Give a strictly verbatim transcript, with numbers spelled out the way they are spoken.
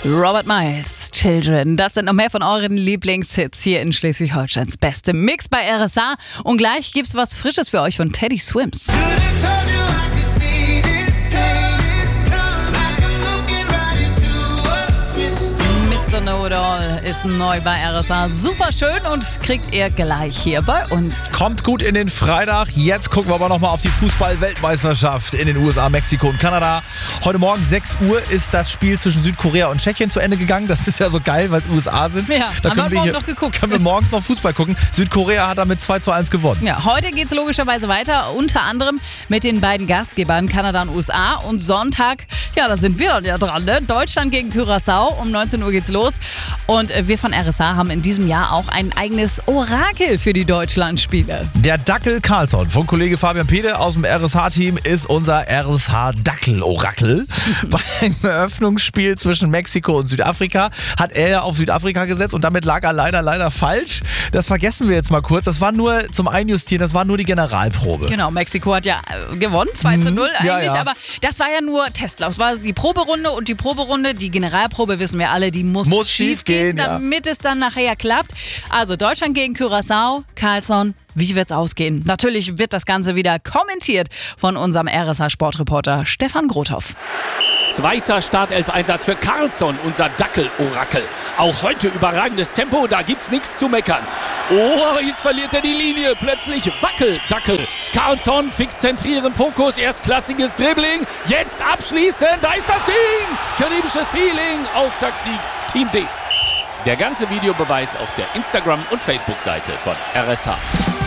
Robert Miles, Children. Das sind noch mehr von euren Lieblingshits hier in Schleswig-Holsteins beste Mix bei R S A. Und gleich gibt's was Frisches für euch von Teddy Swims. Mister Know-It-All ist neu bei R S A. Super schön und kriegt ihr gleich hier bei uns. Kommt gut in den Freitag. Jetzt gucken wir aber nochmal auf die Fußball-Weltmeisterschaft in den U S A, Mexiko und Kanada. Heute Morgen sechs Uhr ist das Spiel zwischen Südkorea und Tschechien zu Ende gegangen. Das ist ja so geil, weil es U S A sind. Ja, da haben können wir wir, morgen hier, noch geguckt. können wir morgens noch Fußball gucken. Südkorea hat damit zwei zu eins gewonnen. Ja, heute geht es logischerweise weiter, unter anderem mit den beiden Gastgebern Kanada und U S A. Und Sonntag, ja, da sind wir dann ja dran, ne? Deutschland gegen Curaçao. Um neunzehn Uhr geht's los. Und wir von R S A haben in diesem Jahr auch ein eigenes Orakel für die Deutschlandspiele. Der Dackel Carlsson von Kollege Fabian Pede aus dem R S H-Team ist unser R S H-Dackel-Orakel. Beim Eröffnungsspiel zwischen Mexiko und Südafrika hat er auf Südafrika gesetzt und damit lag er leider, leider falsch. Das vergessen wir jetzt mal kurz. Das war nur zum Einjustieren, das war nur die Generalprobe. Genau, Mexiko hat ja gewonnen, zwei zu null eigentlich, ja, ja. aber das war ja nur Testlauf. Es war die Proberunde und die Proberunde, die Generalprobe, wissen wir alle, die muss, muss schief gehen, ja. damit es dann nachher klappt. Also Deutschland gegen Curaçao, Carlsson. Wie wird's ausgehen? Natürlich wird das Ganze wieder kommentiert von unserem R S H-Sportreporter Stefan Grothoff. Zweiter Startelf-Einsatz für Carlsson, unser Dackel-Orakel. Auch heute überragendes Tempo, da gibt's nichts zu meckern. Oh, jetzt verliert er die Linie. Plötzlich Wackel-Dackel. Carlsson fix zentrieren, Fokus, erstklassiges Dribbling. Jetzt abschließen, da ist das Ding. Karibisches Feeling, Auftaktsieg, Team D. Der ganze Videobeweis auf der Instagram- und Facebook-Seite von R S H.